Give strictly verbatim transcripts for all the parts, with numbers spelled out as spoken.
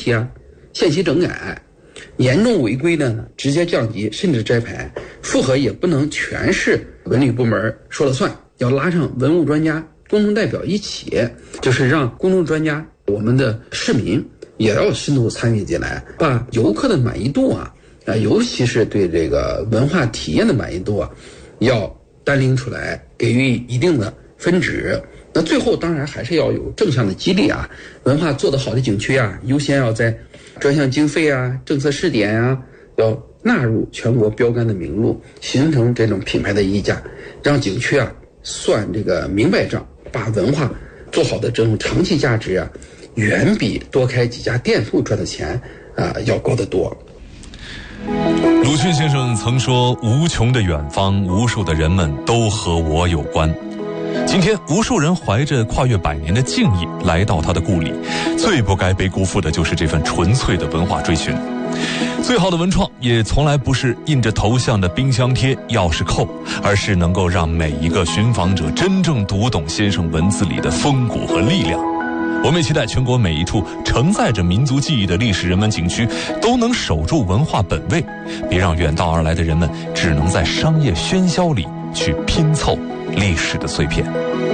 题啊，限期整改，严重违规的呢直接降级甚至摘牌。复核也不能全是文旅部门说了算，要拉上文物专家、公众代表一起，就是让公众专家、我们的市民也要深度参与进来，把游客的满意度啊，啊，尤其是对这个文化体验的满意度啊，要单拎出来，给予一定的分值。那最后当然还是要有正向的激励啊，文化做得好的景区啊，优先要在专项经费啊、政策试点啊，要纳入全国标杆的名录，形成这种品牌的溢价，让景区啊算这个明白账，把文化做好的这种长期价值啊，远比多开几家店铺赚的钱啊要高得多。 鲁迅先生曾说，无穷的远方，无数的人们都和我有关。今天无数人怀着跨越百年的敬意来到他的故里，最不该被辜负的就是这份纯粹的文化追寻。最好的文创也从来不是印着头像的冰箱贴、钥匙扣，而是能够让每一个寻访者真正读懂先生文字里的风骨和力量。我们也期待全国每一处承载着民族记忆的历史人文景区都能守住文化本位，别让远道而来的人们只能在商业喧嚣里去拼凑历史的碎片。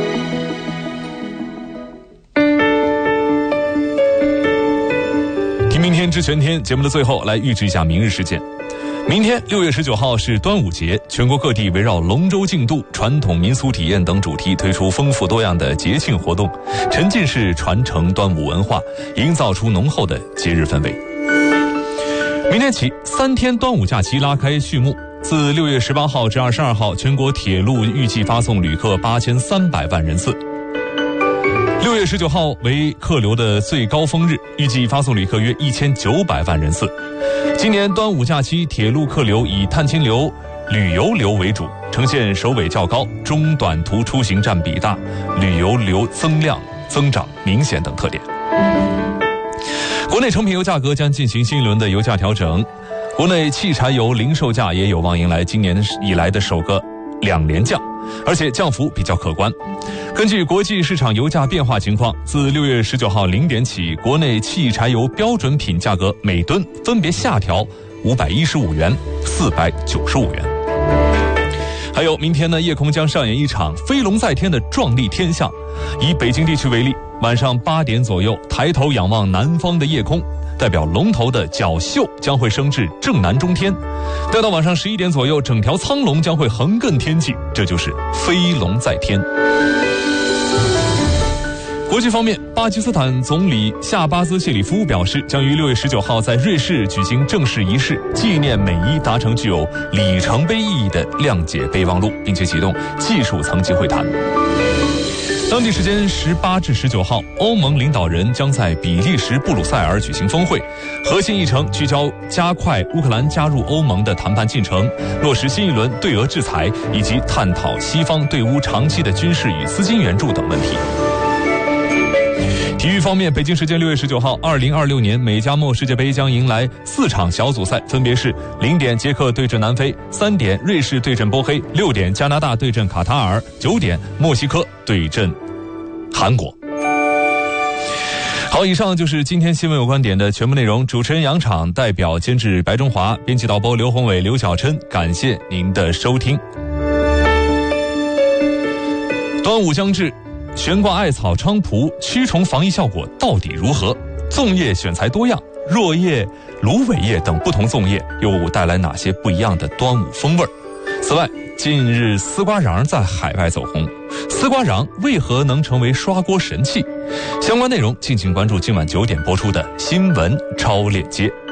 听明天知全天节目的最后，来预知一下明日事件。明天六月十九号是端午节，全国各地围绕龙舟竞渡、传统民俗体验等主题推出丰富多样的节庆活动，沉浸式传承端午文化，营造出浓厚的节日氛围。明天起，三天端午假期拉开序幕。自六月十八号至二十二号，全国铁路预计发送旅客八千三百万人次。六月十九号为客流的最高峰日，预计发送旅客约一千九百万人次。今年端午假期铁路客流以探亲流、旅游流为主，呈现首尾较高、中短途出行占比大、旅游流增量增长明显等特点。国内成品油价格将进行新一轮的油价调整，国内汽柴油零售价也有望迎来今年以来的首个两连降，而且降幅比较可观。根据国际市场油价变化情况，自六月十九号零点起，国内汽柴油标准品价格每吨分别下调五百一十五元、四百九十五元。还有明天呢，夜空将上演一场飞龙在天的壮丽天象。以北京地区为例，晚上八点左右，抬头仰望南方的夜空，代表龙头的角宿将会升至正南中天。待到晚上十一点左右，整条苍龙将会横亘天际，这就是飞龙在天。国际方面，巴基斯坦总理夏巴兹谢里夫表示，将于六月十九号在瑞士举行正式仪式，纪念美伊达成具有里程碑意义的谅解备忘录，并且启动技术层级会谈。当地时间十八至十九号，欧盟领导人将在比利时布鲁塞尔举行峰会，核心议程聚焦加快乌克兰加入欧盟的谈判进程，落实新一轮对俄制裁，以及探讨西方对乌长期的军事与资金援助等问题。体育方面，北京时间六月十九号，二零二六年美加墨世界杯将迎来四场小组赛，分别是零点捷克对阵南非，三点瑞士对阵波黑，六点加拿大对阵卡塔尔，九点墨西哥对阵韩国。好，以上就是今天新闻有观点的全部内容。主持人杨昶，代表监制白中华，编辑导播刘宏伟、刘晓琛，感谢您的收听。端午将至，悬挂艾草菖蒲，驱虫防疫效果到底如何？粽叶选材多样，箬叶、芦苇叶等不同粽叶又带来哪些不一样的端午风味？此外，近日丝瓜瓤在海外走红，丝瓜瓤为何能成为刷锅神器？相关内容敬请关注今晚九点播出的新闻超链接。